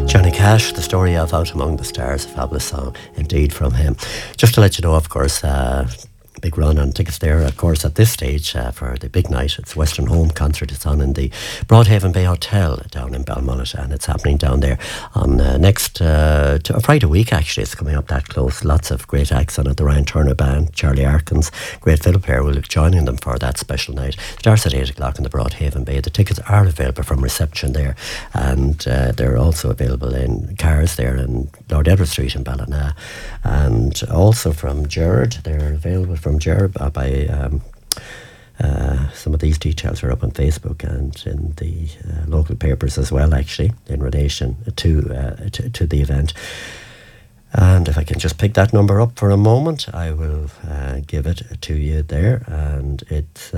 Johnny Cash, the story of Out Among the Stars, a fabulous song indeed from him. Just to let you know, of course, big run on tickets there, of course, at this stage for the big night. It's Western Home concert. It's on in the Broadhaven Bay Hotel down in Balmullet, and it's happening down there on next Friday week, actually. It's coming up that close. Lots of great acts on it. The Ryan Turner Band, Charlie Arkins, great fiddle player, will be joining them for that special night. It starts at 8 o'clock in the Broadhaven Bay. The tickets are available from reception there, and they're also available in cars there in Lord Edward Street in Ballina, and also from Gerard. They're available from Gerard by some of these details are up on Facebook and in the local papers as well, actually, in relation to the event. And if I can just pick that number up for a moment, I will give it to you there. And it's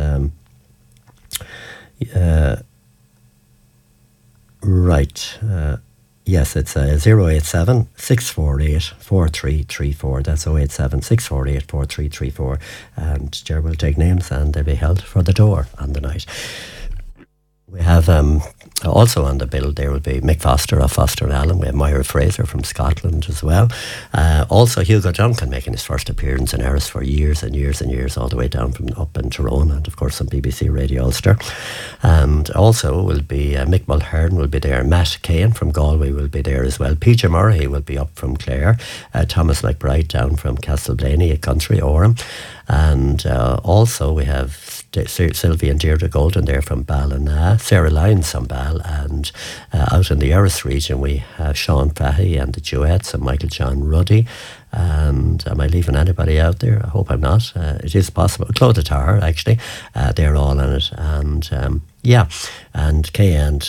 right. Yes, it's 087 648 4334. That's 087 648 4334. And Ger will take names and they'll be held for the door on the night. We have also on the bill there will be Mick Foster of Foster and Allen. We have Myra Fraser from Scotland as well. Also Hugo Duncan making his first appearance in Eris for years and years and years, all the way down from up in Tyrone, and of course on BBC Radio Ulster. And also will be Mick Mulhern will be there. Matt Cahan from Galway will be there as well. PJ Murray will be up from Clare. Thomas McBride down from Castleblaney, a country, Orem. And also we have Sylvie and Deirdre Golden there from Ballina, Sarah Lyons from Ball, and out in the Eris region we have Sean Fahy and the Duets and Michael John Ruddy. And am I leaving anybody out there? I hope I'm not. It is possible. Clodagh Tar, actually, they're all in it. And and Kay and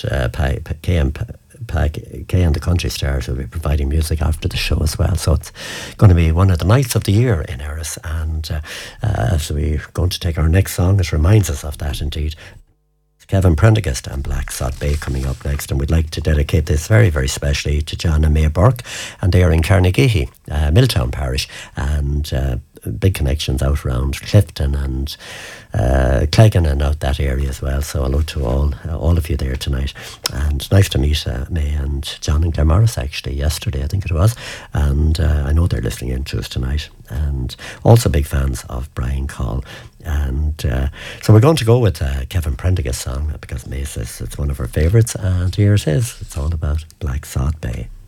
the Country Stars will be providing music after the show as well. So it's going to be one of the nights of the year in Eris. And as we're going to take our next song, it reminds us of that indeed. Kevin Prendergast and Black Sod Bay coming up next, and we'd like to dedicate this very, very specially to John and May Burke, and they are in Carnegie, Milltown Parish, and big connections out around Clifton and Cleggan and out that area as well. So hello to all of you there tonight, and nice to meet May and John and Claremorris actually yesterday, I think it was, and I know they're listening in to us tonight, and also big fans of Brian Call. And so we're going to go with Kevin Prendergast's song because May says it's one of her favourites, and here it is. It's all about Black Sod Bay.